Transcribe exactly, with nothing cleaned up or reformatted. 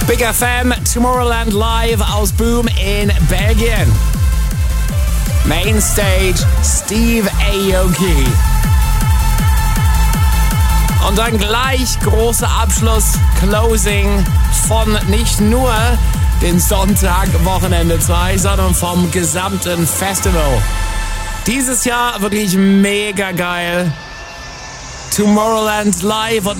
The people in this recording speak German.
Big F M, Tomorrowland live aus Boom in Belgien. Mainstage, Steve Aoki. Und dann gleich großer Abschluss, Closing von nicht nur den Sonntag Wochenende zwei, sondern vom gesamten Festival. Dieses Jahr wirklich mega geil. Tomorrowland live.